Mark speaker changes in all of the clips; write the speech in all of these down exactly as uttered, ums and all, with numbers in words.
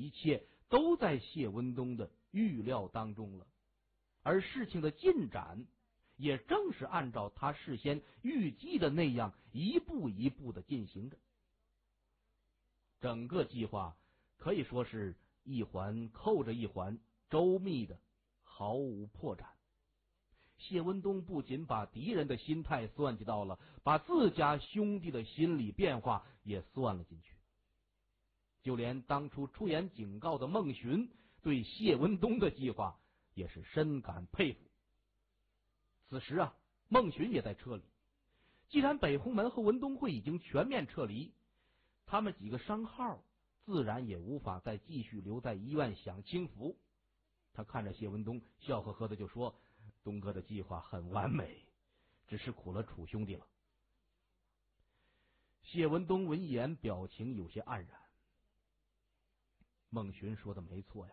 Speaker 1: 一切都在谢文东的预料当中了，而事情的进展也正是按照他事先预计的那样一步一步的进行着。整个计划可以说是一环扣着一环，周密的毫无破绽。谢文东不仅把敌人的心态算计到了，把自家兄弟的心理变化也算了进去。就连当初出言警告的孟寻对谢文东的计划也是深感佩服。此时啊，孟寻也在车里。既然北红门和文东会已经全面撤离，他们几个商号自然也无法再继续留在医院享清福。他看着谢文东，笑呵呵的就说：“东哥的计划很完美，只是苦了楚兄弟了。”谢文东闻言，表情有些黯然。孟寻说的没错呀，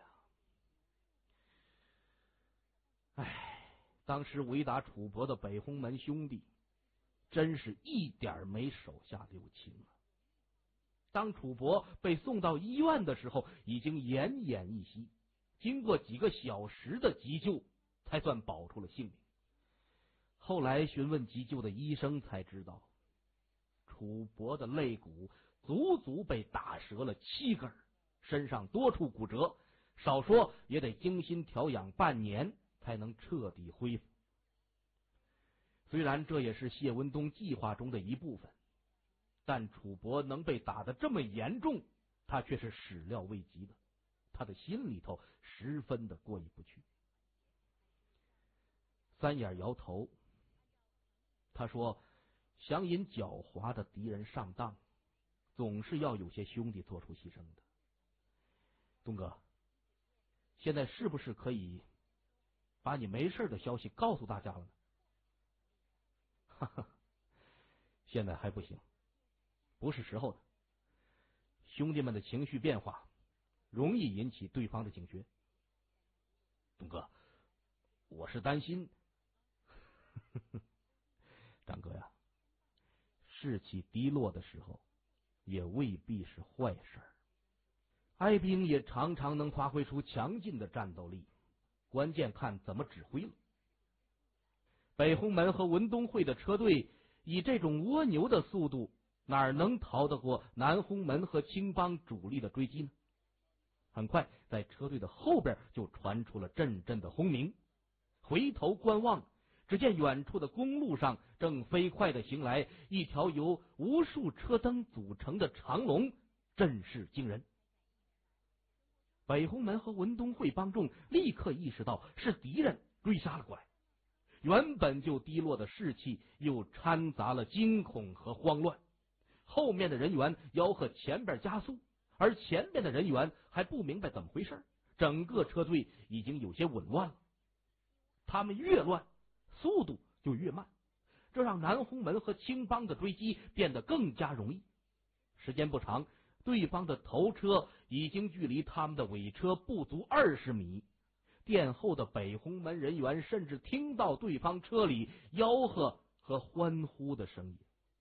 Speaker 1: 唉，当时围打楚国的北红门兄弟真是一点没手下留情啊。当楚国被送到医院的时候，已经奄奄一息，经过几个小时的急救才算保住了性命。后来询问急救的医生才知道，楚国的肋骨足足被打折了七根，身上多处骨折，少说也得精心调养半年才能彻底恢复。虽然这也是谢文东计划中的一部分，但楚国能被打得这么严重，他却是始料未及的，他的心里头十分的过意不去。三眼摇头，他说：“想引狡猾的敌人上当，总是要有些兄弟做出牺牲的。东哥，现在是不是可以把你没事的消息告诉大家了呢？”“哈哈，现在还不行，不是时候的。兄弟们的情绪变化容易引起对方的警觉。东哥，我是担心。”“张哥呀，士气低落的时候也未必是坏事儿。哀兵也常常能发挥出强劲的战斗力，关键看怎么指挥了。”北红门和文东会的车队以这种蜗牛的速度，哪能逃得过南红门和青帮主力的追击呢？很快，在车队的后边就传出了阵阵的轰鸣。回头观望，只见远处的公路上正飞快地行来一条由无数车灯组成的长龙，阵势惊人。北红门和文东会帮众立刻意识到是敌人追杀了过来，原本就低落的士气又掺杂了惊恐和慌乱。后面的人员吆喝前边加速，而前面的人员还不明白怎么回事，整个车队已经有些紊乱了。他们越乱，速度就越慢，这让南红门和青帮的追击变得更加容易。时间不长，对方的头车已经距离他们的尾车不足二十米。殿后的北红门人员甚至听到对方车里吆喝和欢呼的声音。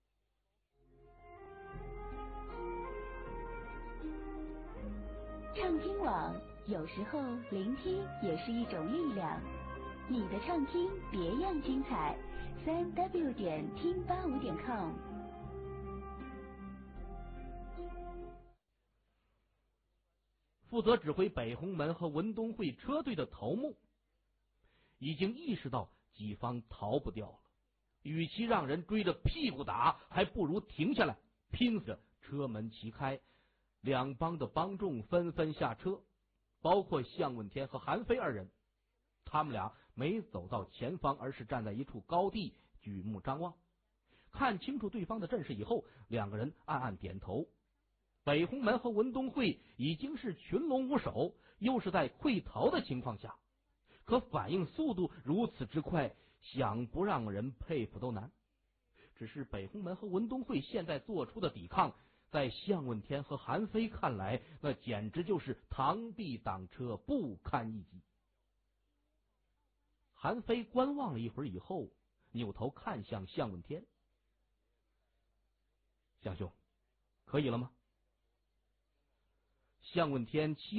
Speaker 2: 畅听网，有时候聆听也是一种力量。你的畅听别样精彩，三 w 点听八五点 com。
Speaker 1: 负责指挥北红门和文东会车队的头目已经意识到己方逃不掉了，与其让人追着屁股打，还不如停下来，拼着车门齐开。两帮的帮众纷纷下车，包括向问天和韩非二人。他们俩没走到前方，而是站在一处高地，举目张望。看清楚对方的阵势以后，两个人暗暗点头。北红门和文东会已经是群龙无首，又是在溃逃的情况下，可反应速度如此之快，想不让人佩服都难。只是北红门和文东会现在做出的抵抗，在向问天和韩非看来，那简直就是螳臂挡车，不堪一击。韩非观望了一会儿以后，扭头看向向问天：“向兄，可以了吗？”向问天